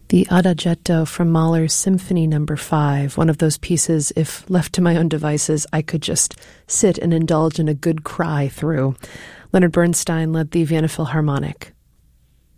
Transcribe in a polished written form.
The Adagietto from Mahler's Symphony No. 5, one of those pieces, if left to my own devices, I could just sit and indulge in a good cry through. Leonard Bernstein led the Vienna Philharmonic.